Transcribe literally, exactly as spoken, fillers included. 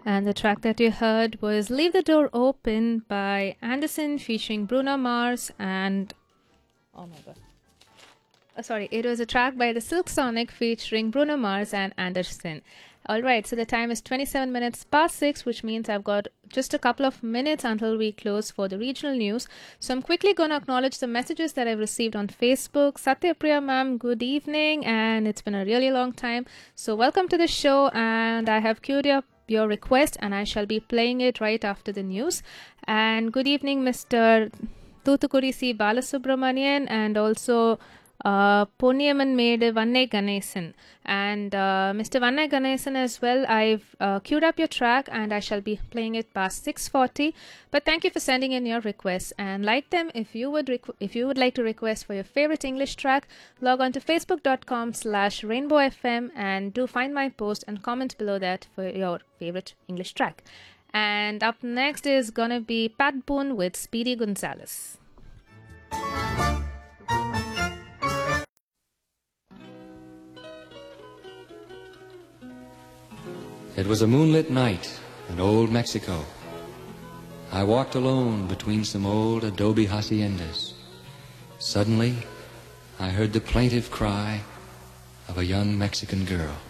And the track that you heard was Leave the Door Open by Anderson featuring Bruno Mars and... Oh my god. Oh, sorry, it was a track by the Silk Sonic featuring Bruno Mars and Anderson. Alright, so the time is twenty-seven minutes past six, which means I've got just a couple of minutes until we close for the regional news. So I'm quickly going to acknowledge the messages that I've received on Facebook. Satyapriya ma'am, good evening, and it's been a really long time. So welcome to the show, and I have queued up your request and I shall be playing it right after the news. And good evening, Mister Thuthukudi C. Balasubramanian, and also uh, Ponniyaman Made Vannai Ganesan. And uh, Mister Vannai Ganesan as well, I've uh, queued up your track and I shall be playing it past six forty. But thank you for sending in your requests, and like them, if you would requ- if you would like to request for your favorite English track, log on to facebook.com slash rainbowfm and do find my post and comment below that for your favorite English track. And up next is gonna be Pat Boone with Speedy Gonzales. It was a moonlit night in old Mexico. I walked alone between some old adobe haciendas. Suddenly, I heard the plaintive cry of a young Mexican girl.